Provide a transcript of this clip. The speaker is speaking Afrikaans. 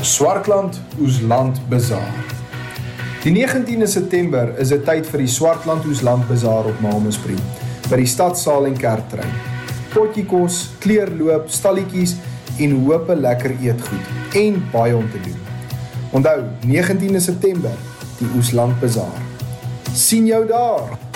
Swartland Oesland Bazaar. Die 19de September is dit tyd vir die Swartland Oesland Bazaar op Mamaspree, by die stadsaal en kerkterrein. Potjie kos, kleurloop, stalletjies en hoop lekker eetgoed en baie om te doen. Onthou, 19de September, die Oesland Bazaar. Sien jou daar!